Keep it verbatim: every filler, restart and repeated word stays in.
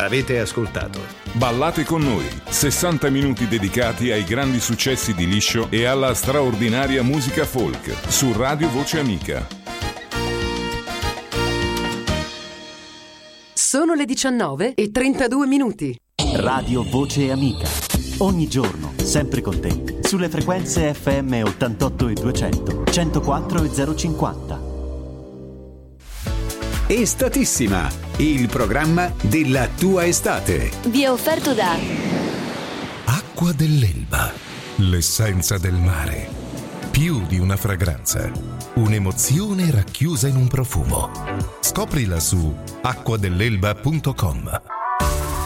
Avete ascoltato Ballate con noi, sessanta minuti dedicati ai grandi successi di Liscio e alla straordinaria musica folk su Radio Voce Amica. Sono le diciannove e trentadue minuti. Radio Voce Amica. Ogni giorno, sempre con te, sulle frequenze F M ottantotto e duecento, centoquattro e zero cinquanta. Estatissima, il programma della tua estate. Vi è offerto da Acqua dell'Elba, l'essenza del mare. Più di una fragranza, un'emozione racchiusa in un profumo. Scoprila su acqua dell'elba punto com.